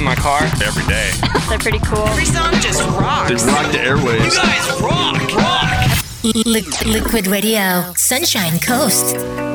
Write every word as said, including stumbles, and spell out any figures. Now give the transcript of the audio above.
my car every day. They're pretty cool. Every song just rocks. They rock the airwaves. You guys rock, rock. Li- Liquid Radio, Sunshine Coast.